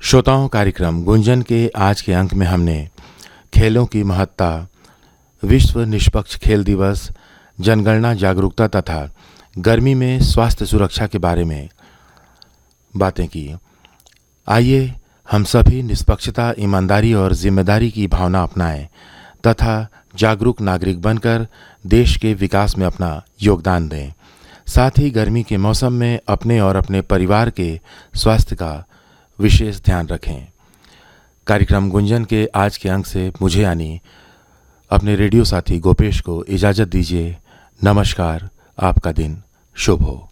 श्रोताओं, कार्यक्रम गुंजन के आज के अंक में हमने खेलों की महत्ता, विश्व निष्पक्ष खेल दिवस, जनगणना जागरूकता तथा गर्मी में स्वास्थ्य सुरक्षा के बारे में बातें की। आइए हम सभी निष्पक्षता, ईमानदारी और जिम्मेदारी की भावना अपनाएं तथा जागरूक नागरिक बनकर देश के विकास में अपना योगदान दें। साथ ही गर्मी के मौसम में अपने और अपने परिवार के स्वास्थ्य का विशेष ध्यान रखें। कार्यक्रम गुंजन के आज के अंक से मुझे यानी अपने रेडियो साथी गोपेश को इजाज़त दीजिए। नमस्कार, आपका दिन शुभ हो।